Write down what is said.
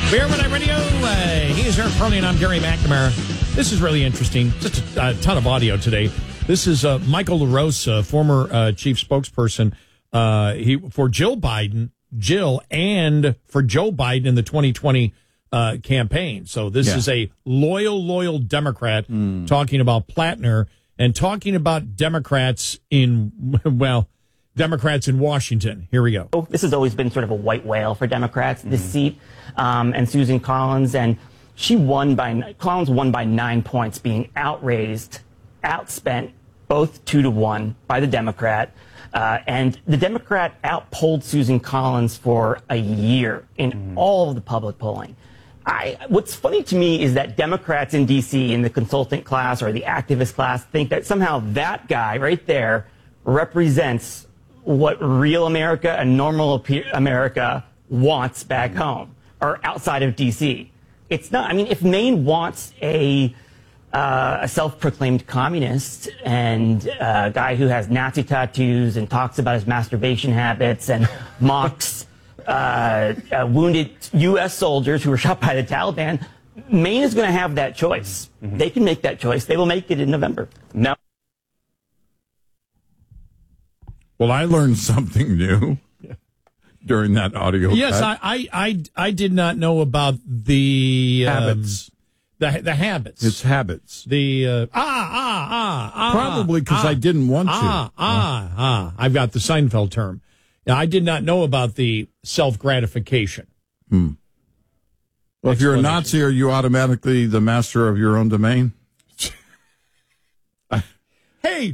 Beer Midnight Radio. He's Eric Perley and I'm Gary McNamara. This is really interesting. Just a ton of audio today. This is Michael LaRose, former chief spokesperson for Jill and for Joe Biden in the 2020 campaign. So this is a loyal Democrat talking about Plattner and talking about Democrats in Washington. Here we go. This has always been sort of a white whale for Democrats, this seat, and Susan Collins. And Collins won by 9 points, being outspent both 2-1 by the Democrat. And the Democrat outpolled Susan Collins for a year in all of the public polling. What's funny to me is that Democrats in D.C., in the consultant class or the activist class, think that somehow that guy right there represents what real America and normal America wants back home or outside of D.C. It's not. I mean, if Maine wants a self-proclaimed communist and a guy who has Nazi tattoos and talks about his masturbation habits and mocks wounded U.S. soldiers who were shot by the Taliban, Maine is going to have that choice. They can make that choice. They will make it in November. Now, well, I learned something new during that audio. Yes, cut. I did not know about the habits. The habits. It's habits. The probably because I didn't want to. I've got the Seinfeld term. Now, I did not know about the self-gratification. Well, if you're a Nazi, are you automatically the master of your own domain? Hey,